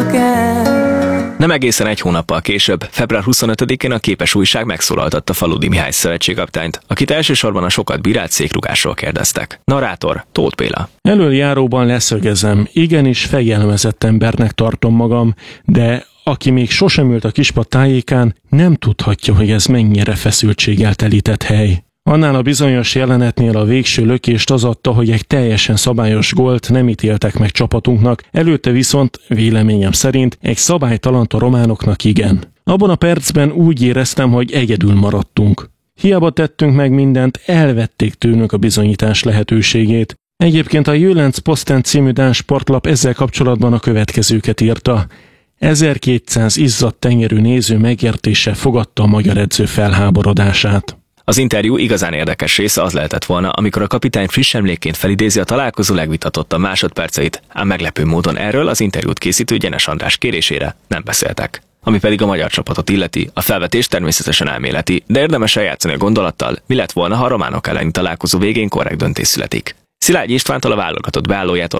Nem egészen egy hónappal később, február 25-én a Képes újság megszólaltatta Faludi Mihály szövetségkapitányt, akit elsősorban a sokat bírált székrugásról kérdeztek. Narrátor Tóth Béla. Elöljáróban leszögezem, igenis fegyelmezett embernek tartom magam, de aki még sosem ült a Kispad tájékán, nem tudhatja, hogy ez mennyire feszültséggel telített hely. Annál a bizonyos jelenetnél a végső lökést az adta, hogy egy teljesen szabályos gólt nem ítéltek meg csapatunknak, előtte viszont, véleményem szerint, egy szabálytalant a románoknak igen. Abban a percben úgy éreztem, hogy egyedül maradtunk. Hiába tettünk meg mindent, elvették tőlünk a bizonyítás lehetőségét. Egyébként a Jölenc-Posten című dán sportlap ezzel kapcsolatban a következőket írta. 1200 izzadt tenyerű néző megértéssel fogadta a magyar edző felháborodását. Az interjú igazán érdekes része az lehetett volna, amikor a kapitány friss emlékként felidézi a találkozó legvitatottabb másodperceit, ám meglepő módon erről az interjút készítő Gyenes András kérésére nem beszéltek. Ami pedig a magyar csapatot illeti, a felvetés természetesen elméleti, de érdemes eljátszani a gondolattal, mi lett volna, ha a románok elleni találkozó végén korrekt döntés születik. Szilágyi Istvántól, a válogatott beállójától